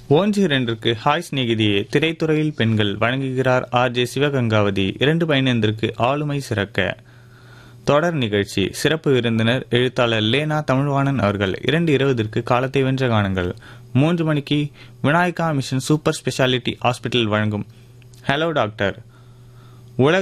ஒன்று இரண்டிற்கு ஹாய் சிநேகிதியே திரைத்துறையில் பெண்கள் வழங்குகிறார் ஆர்.ஜே. சிவகங்காவதி. 2:15 ஆளுமை சிறக்க தொடர் நிகழ்ச்சி. சிறப்பு விருந்தினர் எழுத்தாளர் லேனா தமிழ்வாணன் அவர்கள். 2:20 காலத்தை வென்ற காணுங்கள். 3 மணிக்கு Vinayaka mission super speciality hospital வழங்கும் ஹலோ டாக்டர்.